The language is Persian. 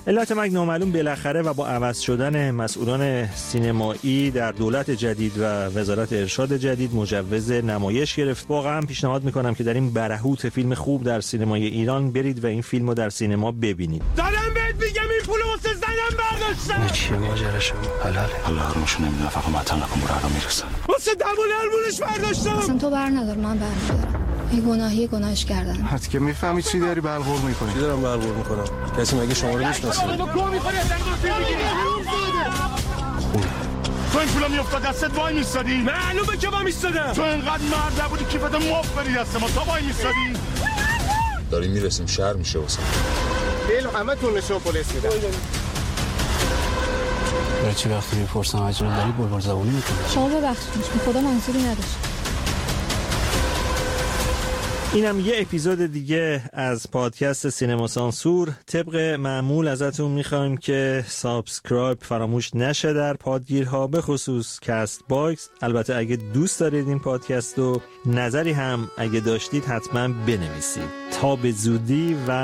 علت مرگ نامعلوم. بالاخره و با عوض شدن مسئولان سینمایی در دولت جدید و وزارت ارشاد جدید مجوز نمایش گرفت. واقعا پیشنهاد میکنم که در این برهوت فیلم خوب در سینمای ایران برید و این فیلمو در سینما ببینید. دارم بهت میگم این پولو واسه زنم برداشتم. چیه ماجراش؟ حلاله. الله حرمش نمیدونه، فقط متن نکن برا میرسن. واسه دمون هرمونش برداشتم. اصلا تو بر ندار، من بر میدارم. این گناهش کردن. حتی که میفهمی چی داری برغور میکنی. چی دارم برغور میکنم؟ کسی مگه شما رو میشناسه؟ تو این پولا میافتاد دستت وای میستادی؟ معلومه که وای میستادم. تو اینقدر مرد نبودی کیفت مفت بری دست ما، تا وای میستادی؟ داریم میرسیم، شهر میشه واسه بیل همه تون نشون پلیس میدن. برای چی وقتی میپرسم اجرا داری بلبل زبونی میکنی؟ شما ببخشید، خدا منظوری نداشت. اینم یه اپیزود دیگه از پادکست سینما سانسور. طبق معمول ازتون میخوایم که سابسکرایب فراموش نشه در پادگیرها، به خصوص کست باکس. البته اگه دوست دارید این پادکست رو، نظری هم اگه داشتید حتما بنویسید. تا به زودی و